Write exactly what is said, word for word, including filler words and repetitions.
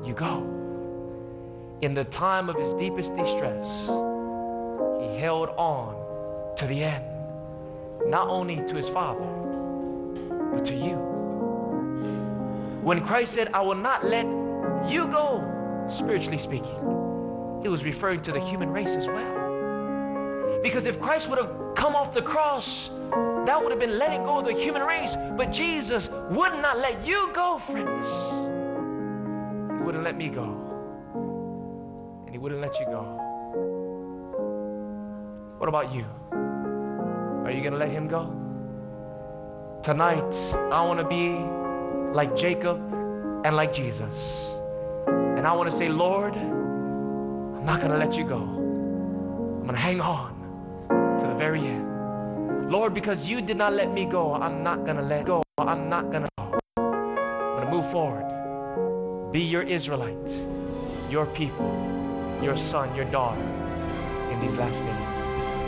you go. In the time of his deepest distress, he held on to the end, not only to his Father, but to you. When Christ said, I will not let you go, spiritually speaking, he was referring to the human race as well. Because if Christ would have come off the cross, that would have been letting go of the human race. But Jesus would not let you go, friends. He wouldn't let me go. And he wouldn't let you go. What about you? Are you going to let him go? Tonight, I want to be like Jacob and like Jesus. And I want to say, Lord, I'm not going to let you go. I'm going to hang on to the very end. Lord, because you did not let me go, I'm not going to let go. I'm not going to go. I'm going to move forward. Be your Israelite, your people, your son, your daughter in these last days.